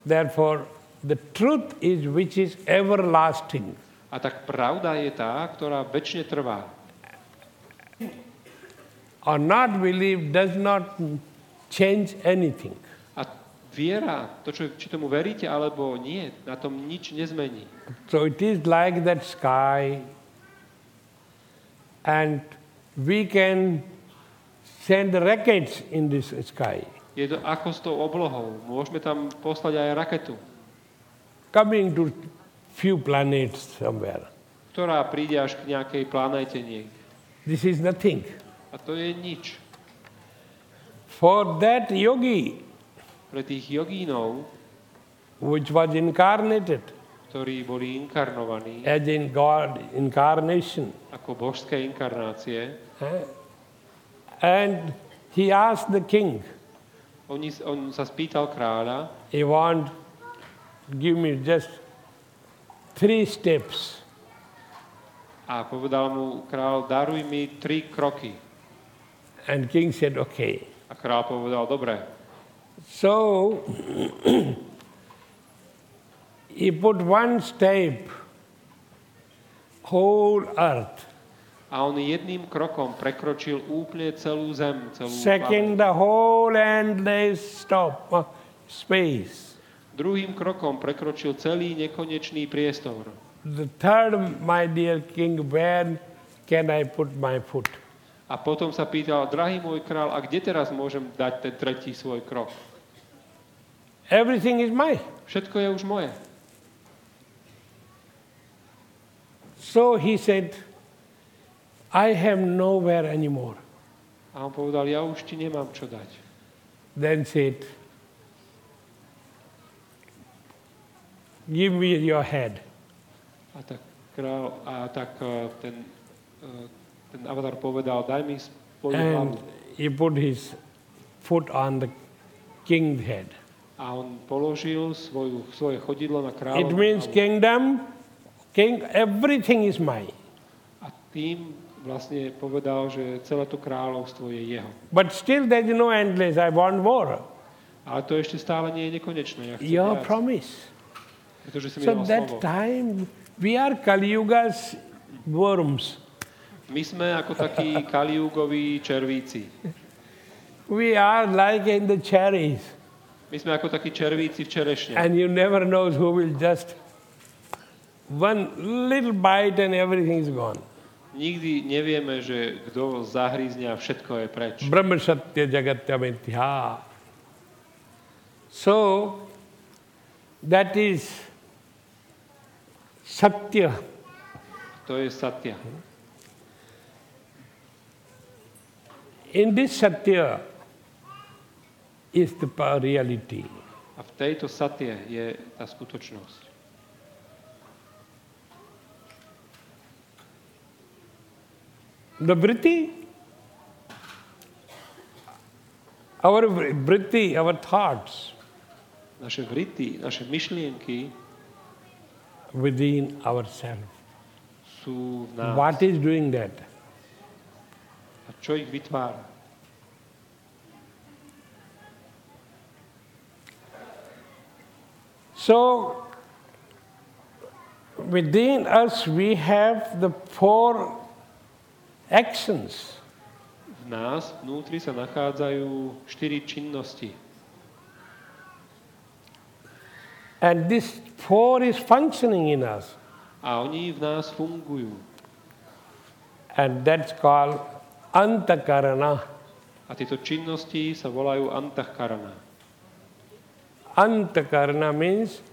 Therefore, the truth is which is everlasting. A tak pravda je tá, ktorá večne trvá. Or not believe does not change anything. A viera, či tomu veríte alebo nie, na tom nič nezmení. So it is like that sky, and we can send rockets in this sky. Je to ako s tou oblohou. Môžeme tam poslať aj raketu, Coming to few planets somewhere. ktorá príde až k nejakej planéte niekde. This is nothing. A to je nič. For that yogi, Pre tých jogínov, which was incarnated ktorí boli inkarnovaní as in God incarnation, ako božské inkarnácie, and he asked the king, on sa spýtal kráľa, he want give me just 3 steps. a povedal mu kráľ, daruj mi 3 kroky. And king said, okay. A kráľ povedal, dobre. So he put 1 step, whole earth. A on jedným krokom prekročil úplne celú zem, celú Second, the whole endless space. Druhým krokom prekročil celý nekonečný priestor. The third, my dear king, where can I put my foot? A potom sa pýtal, drahý môj král, a kde teraz môžem dať ten tretí svoj krok? Everything is mine. Všetko je už moje. So he said, I have nowhere anymore. A on povedal, ja už ti nemám čo dať. Then said, give me your head. A tak král, ten avatar povedal, daj mi svoju hlavu. And he put his foot on the king's head. A on položil svoje chodidlo na kráľovú It means hlavu. king, everything is mine. A tým vlastne povedal, že celé to kráľovstvo je jeho. But still there is no endless, I want more. Ale to ešte stále nie je nekonečné. Ja chcem Your viac, promise. pretože si mi So dal that slovo. time, we are Kali Yuga's worms. My sme ako takí kaliúgoví červíci. We are like in the cherries. My sme ako takí červíci v čerešne. And you never know who will just one little bite and everything is gone. Nikdy nevieme, že kto zahrízne a všetko je preč. Brahma Satya Jagatya Mithya. So, that is Satya. To je satya. In this Satya is the reality. A v tejto satye je tá skutočnosť. The vritti, our thoughts Naše vrity, naše myšlienky within ourselves. sú v nás. What is doing that? A čo ich vytvára? So, within us we have the 4 actions. V nás vnútri sa nachádzajú 4 činnosti. And this 4 is functioning in us. A oni v nás fungujú. And that's called antakarana. A tieto činnosti sa volajú antahkarana. Antakarana means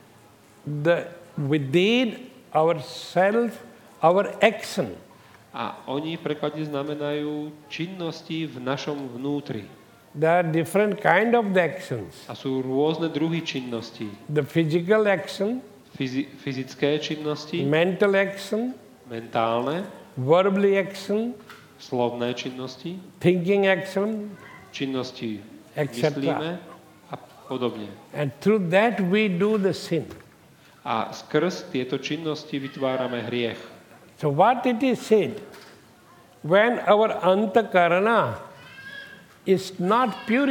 within ourselves, our action. A oni v preklade znamenajú činnosti v našom vnútri. There are different kind of the actions. A sú rôzne druhy činností. The physical action, Fyzické činnosti, mental action, mentálne, verbally action, slovné činnosti, thinking action, činnosti etc. myslíme a podobne. And through that we do the sin. A skrz tieto činnosti vytvárame hriech. So what it is said, when our antakarana is not pure